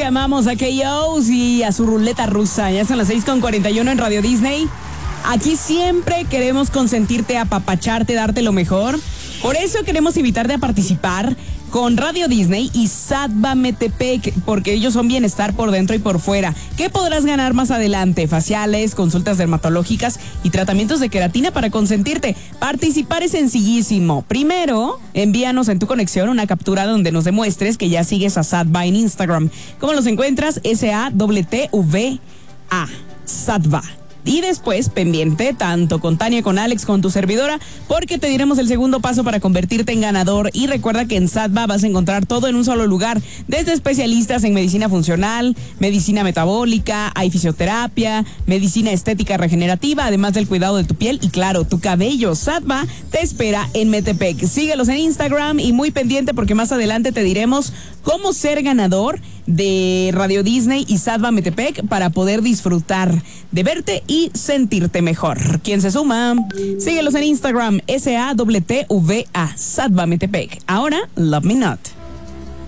amamos a KOs y a su ruleta rusa. Ya son las 6:41 en Radio Disney. Aquí siempre queremos consentirte, apapacharte, darte lo mejor. Por eso queremos invitarte a participar con Radio Disney y Sadva Metepec, porque ellos son bienestar por dentro y por fuera. ¿Qué podrás ganar más adelante? Faciales, consultas dermatológicas y tratamientos de queratina para consentirte. Participar es sencillísimo. Primero, envíanos en tu conexión una captura donde nos demuestres que ya sigues a Sadva en Instagram. ¿Cómo los encuentras? SATTVA, Sadva. Y después, pendiente, tanto con Tania, con Alex, con tu servidora, porque te diremos el segundo paso para convertirte en ganador. Y recuerda que en Sadva vas a encontrar todo en un solo lugar, desde especialistas en medicina funcional, medicina metabólica, hay fisioterapia, medicina estética regenerativa, además del cuidado de tu piel y, claro, tu cabello. Sadva te espera en Metepec. Síguelos en Instagram y muy pendiente porque más adelante te diremos cómo ser ganador de Radio Disney y Sadva Metepec para poder disfrutar de verte y sentirte mejor. ¿Quién se suma? Síguelos en Instagram, SATTVA, Sadva Metepec. Ahora, Love Me Not.